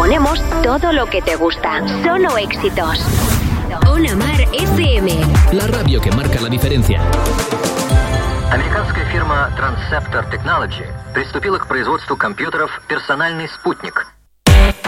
ponemos todo lo que te gusta. Solo éxitos. On Amar FM. La radio que marca la diferencia. Американская фирма Transceptor Technology приступила к производству компьютеров «Персональный спутник».